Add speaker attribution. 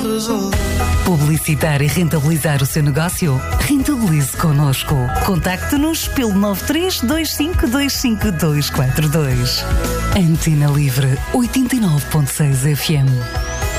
Speaker 1: resolver.
Speaker 2: Publicitar e rentabilizar o seu negócio? Rentabilize connosco. Contacte-nos pelo 9325254242. Antena Livre 89.6 FM.